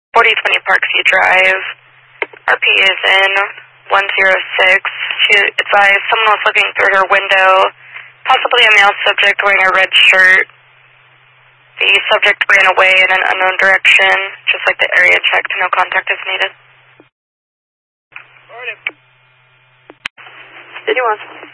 4020 Parkview Drive. RP is in 106. She advised someone was looking through her window, possibly a male subject wearing a red shirt. The subject ran away in an unknown direction, just like the area checked. No contact is needed. City 1.